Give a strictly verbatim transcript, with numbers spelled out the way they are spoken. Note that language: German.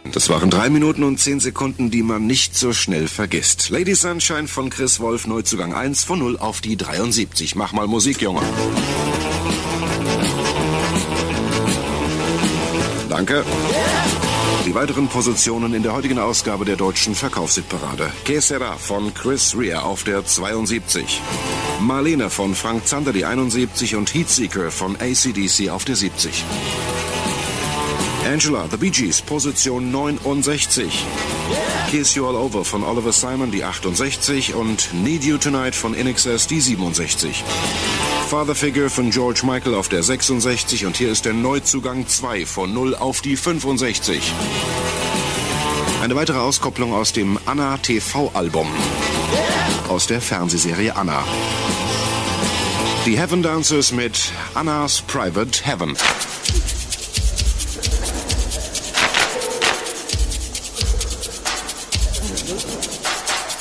Das waren drei Minuten und zehn Sekunden, die man nicht so schnell vergisst. Lady Sunshine von Chris Wolf, Neuzugang eins von null auf die dreiundsiebzig. Mach mal Musik, Junge. Danke. Die weiteren Positionen in der heutigen Ausgabe der deutschen Verkaufshitparade. Que sera von Chris Rea auf der zweiundsiebzig. Marlene von Frank Zander die einundsiebzig und Heatseeker von A C D C auf der siebzig. Angela, The Bee Gees, Position neunundsechzig. Kiss You All Over von Oliver Simon die achtundsechzig und Need You Tonight von I N X S die siebenundsechzig. Father Figure von George Michael auf der sechsundsechzig und hier ist der Neuzugang zwei von null auf die fünfundsechzig. Eine weitere Auskopplung aus dem Anna T V-Album. Aus der Fernsehserie Anna. Die Heaven Dancers mit Anna's Private Heaven.